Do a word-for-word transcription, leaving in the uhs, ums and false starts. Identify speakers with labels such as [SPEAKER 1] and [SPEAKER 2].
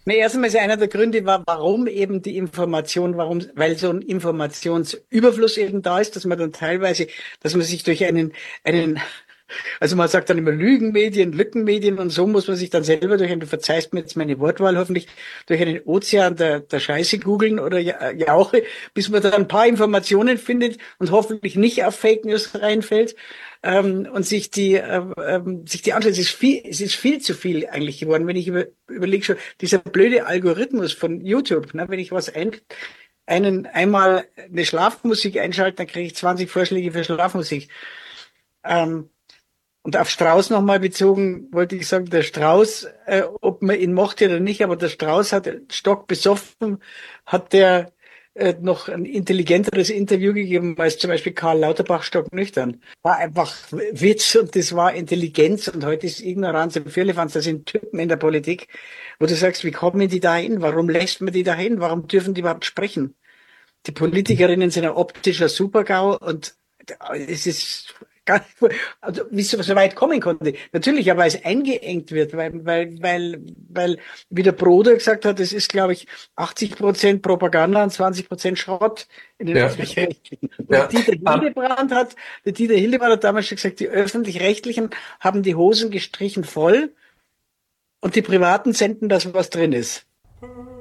[SPEAKER 1] Nee, erstmal ist ja einer der Gründe, war, warum eben die Information, warum, weil so ein Informationsüberfluss eben da ist, dass man dann teilweise, dass man sich durch einen, einen, also man sagt dann immer Lügenmedien, Lückenmedien und so muss man sich dann selber durch einen, du verzeihst mir jetzt meine Wortwahl hoffentlich, durch einen Ozean der, der Scheiße googeln oder ja- Jauche, bis man dann ein paar Informationen findet und hoffentlich nicht auf Fake News reinfällt. Ähm, und sich die, äh, ähm, sich die anschaut, es ist viel, es ist viel zu viel eigentlich geworden. Wenn ich über, überlege schon, dieser blöde Algorithmus von YouTube, ne, wenn ich was ein, einen einmal eine Schlafmusik einschalte, dann kriege ich zwanzig Vorschläge für Schlafmusik. Ähm, und auf Strauß nochmal bezogen, wollte ich sagen, der Strauß, äh, ob man ihn mochte oder nicht, aber der Strauß hat stock besoffen, hat der äh, noch ein intelligenteres Interview gegeben als zum Beispiel Karl Lauterbach stocknüchtern. War einfach Witz und das war Intelligenz und heute ist Ignoranz im Firlefanz. Das sind Typen in der Politik, wo du sagst, wie kommen die da hin? Warum lässt man die da hin? Warum dürfen die überhaupt sprechen? Die Politikerinnen sind ein optischer Super-GAU und es ist gar nicht, also wie es so so weit kommen konnte. Natürlich, aber es eingeengt wird, weil, weil, weil, weil, wie der Broder gesagt hat, es ist, glaube ich, achtzig Prozent Propaganda und zwanzig Prozent Schrott in den
[SPEAKER 2] Ja,
[SPEAKER 1] Öffentlich-Rechtlichen. Und der
[SPEAKER 2] ja.
[SPEAKER 1] Dieter
[SPEAKER 2] Ähm,
[SPEAKER 1] Hildebrand hat, der Dieter Hildebrand hat damals schon gesagt, die Öffentlich-Rechtlichen haben die Hosen gestrichen voll und die Privaten senden das, was drin ist.